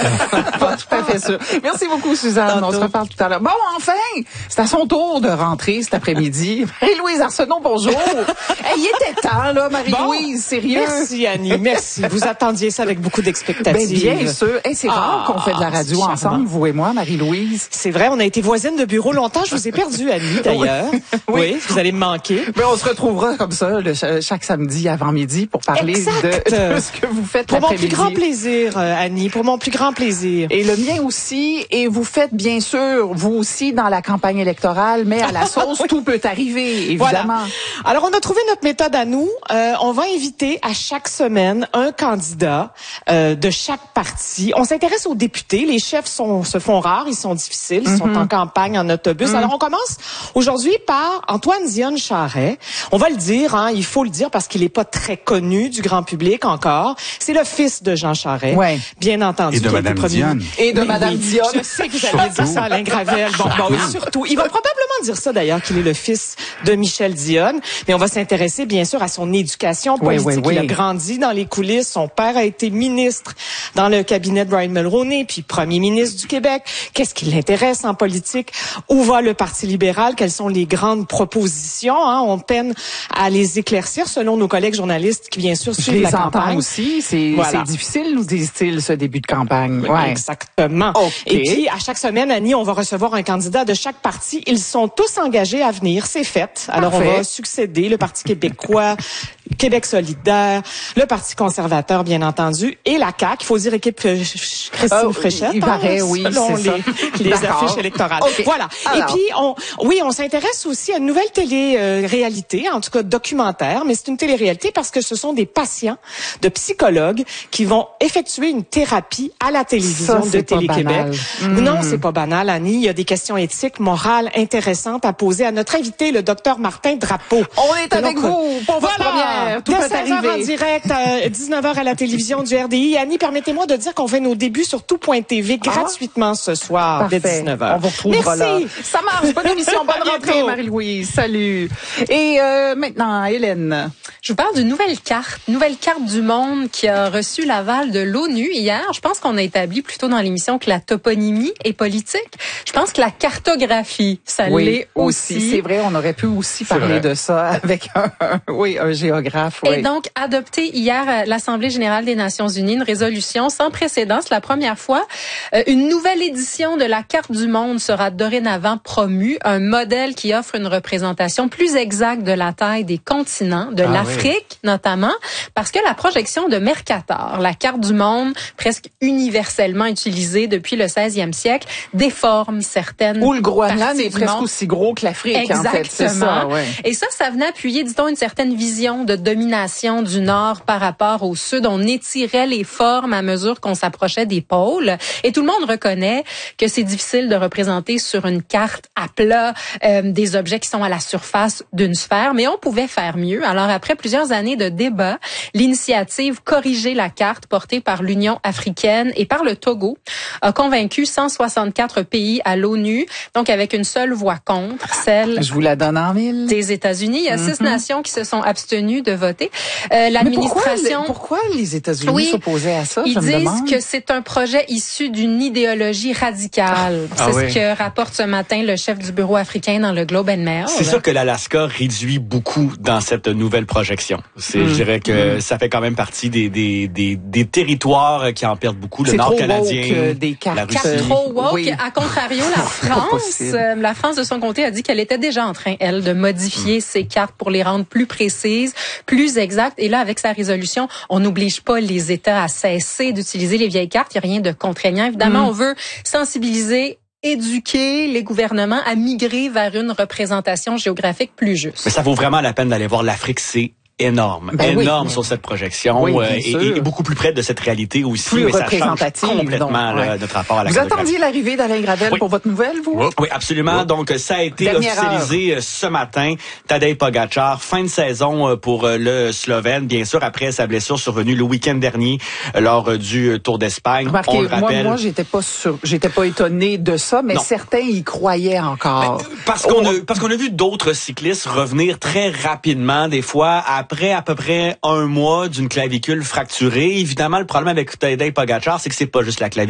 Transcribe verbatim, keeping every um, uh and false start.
Pas tout à fait sûr. Merci beaucoup, Suzanne. Tantôt. On se reparle tout à l'heure. Bon, enfin, c'est à son tour de rentrer cet après-midi. Marie-Louise Arsenault, bonjour. Hey, il était temps, là, Marie-Louise, bon, sérieux. Merci, Annie, merci. Vous attendiez ça avec beaucoup d'expectatives. Ben, bien sûr. Hey, c'est ah, rare qu'on fait de la radio ensemble, vous et moi, Marie-Louise. C'est vrai, on a été voisines de bureau longtemps. Je vous ai perdu, Annie, d'ailleurs. Oui. Oui. oui, vous allez me manquer. Ben, on se retrouvera comme ça le, chaque samedi avant midi pour parler de, de ce que vous faites pour l'après-midi. Pour mon plus grand plaisir, Annie, pour mon plus grand plaisir. Et le mien aussi. Et vous faites, bien sûr, vous aussi, dans la campagne électorale, mais à la sauce, oui. Tout peut arriver, évidemment. Voilà. Alors, on a trouvé notre méthode à nous. Euh, on va inviter à chaque semaine un candidat euh, de chaque parti. On s'intéresse aux députés. Les chefs sont, se font rares, ils sont difficiles, ils mm-hmm. sont en campagne, en autobus. Mm-hmm. Alors, on commence aujourd'hui par Antoine Dion Charest. On va le dire, hein, il faut le dire parce qu'il n'est pas très connu du grand public encore. C'est le fils de Jean Charest, ouais. Bien entendu. Et de Mme Dion. Et de oui, Mme oui. Dion. Je sais que vous allez dire ça, Alain Gravel. Bon, bon, oui, surtout. Il va probablement dire ça, d'ailleurs, qu'il est le fils de Michel Dion. Mais on va s'intéresser, bien sûr, à son éducation politique. Oui, oui, oui. Il a grandi dans les coulisses. Son père a été ministre dans le cabinet de Brian Mulroney, puis premier ministre du Québec. Qu'est-ce qui l'intéresse en politique? Où va le Parti libéral? Quelles sont les grandes propositions? Hein? On peine à les éclaircir selon nos collègues journalistes qui, bien sûr, suivent Je les la campagne. entends aussi. C'est voilà. difficile, nous disent-ils, ce début de campagne. Ouais. Exactement. Okay. Et puis, à chaque semaine, Annie, on va recevoir un candidat de chaque parti. Ils sont tous engagés à venir. C'est fait. Alors, Parfait. On va succéder. Le Parti québécois, Québec solidaire, le Parti conservateur, bien entendu, et la C A Q. Il faut dire équipe Christine oh, Fréchette. Il paraît, hein, oui, selon c'est les, les affiches électorales. Okay. Voilà. Alors. Et puis, on, oui, on s'intéresse aussi à une nouvelle télé-réalité, en tout cas documentaire, mais c'est une télé-réalité parce que ce sont des patients de psychologues qui vont effectuer une thérapie à la télévision Ça, de Télé-Québec. Mmh. Non, c'est pas banal, Annie. Il y a des questions éthiques, morales, intéressantes à poser à notre invité, le docteur Martin Drapeau. On est avec donc, vous pour votre voilà, première. Tout dès peut seize heures arriver. En direct, à dix-neuf heures à la télévision du R D I. Annie, permettez-moi de dire qu'on fait nos débuts sur tout point T V gratuitement ah. ce soir, Parfait. dès dix-neuf heures. On vous retrouvera Merci. Là. Ça marche. Bonne émission. Bonne rentrée, Marie-Louise. Salut. Et euh, maintenant, Hélène. Je vous parle d'une nouvelle carte, nouvelle carte du monde qui a reçu l'aval de l'ONU hier. Je pense qu'on a établi plutôt dans l'émission que la toponymie est politique. Je pense que la cartographie, ça oui, l'est aussi. aussi. C'est vrai, on aurait pu aussi parler vrai. de ça avec un, un, oui, un géographe. Oui. Et donc, adopté hier à l'Assemblée générale des Nations unies, une résolution sans précédent. C'est la première fois. Euh, une nouvelle édition de la carte du monde sera dorénavant promue. Un modèle qui offre une représentation plus exacte de la taille des continents, de ah, l'Afrique oui. notamment, parce que la projection de Mercator, la carte du monde presque universellement utilisée depuis le seizième siècle, déforme certaines Où le Groenland est presque aussi gros que l'Afrique, Exactement. en fait. C'est ça, ouais. Et ça, ça venait appuyer, dit-on, une certaine vision de domination du Nord par rapport au Sud. On étirait les formes à mesure qu'on s'approchait des pôles. Et tout le monde reconnaît que c'est difficile de représenter sur une carte à plat euh, des objets qui sont à la surface d'une sphère, mais on pouvait faire mieux. Alors, après plusieurs années de débats, l'initiative Corriger la carte, portée par l'Union africaine et par le Togo, a convaincu cent soixante-quatre pays à l'ONU, donc avec une seule voix contre, celle Je vous la donne en mille. des États-Unis. Il y a mm-hmm. six nations qui se sont abstenues de voter. Euh, l'administration... Pourquoi, pourquoi les États-Unis oui, s'opposaient à ça? Ils je disent me demande. que c'est un projet issu d'une idéologie radicale. Ah, c'est ah, ce oui. que rapporte ce matin le chef du bureau africain dans le Globe and Mail. C'est sûr que l'Alaska réduit beaucoup dans cette nouvelle projection. C'est, mmh. Je dirais que mmh. ça fait quand même partie des, des, des, des territoires qui en perdent beaucoup. Le Nord canadien, des cartes. La Russie. Trop woke. Oui. À contrario, la France, euh, la France de son côté a dit qu'elle était déjà en train, elle, de modifier mmh. ses cartes pour les rendre plus précises, plus exactes. Et là, avec sa résolution, on n'oblige pas les États à cesser d'utiliser les vieilles cartes. Il n'y a rien de contraignant. Évidemment, mmh. on veut sensibiliser, éduquer les gouvernements à migrer vers une représentation géographique plus juste. Mais ça vaut vraiment la peine d'aller voir l'Afrique, c'est énorme, ben énorme oui, sur cette projection oui, euh, et, et beaucoup plus près de cette réalité aussi. Plus mais représentative, ça change complètement donc, ouais. là, notre rapport à la Vous attendiez l'arrivée d'Alain Gravel oui. pour votre nouvelle, vous? Oui, oui absolument. Oui. Donc, ça a été Dernière officialisé heure. ce matin. Tadej Pogačar, fin de saison pour le Slovène, bien sûr, après sa blessure survenue le week-end dernier lors du Tour d'Espagne. Remarquez, on le rappelle. Moi, moi j'étais pas sûr, j'étais pas étonné de ça, mais non. certains y croyaient encore. Ben, parce qu'on oh. a, parce qu'on a vu d'autres cyclistes revenir très rapidement, des fois, après à peu près un mois d'une clavicule fracturée. Évidemment, le problème avec Tadej Pogačar, c'est que c'est pas juste la clavicule.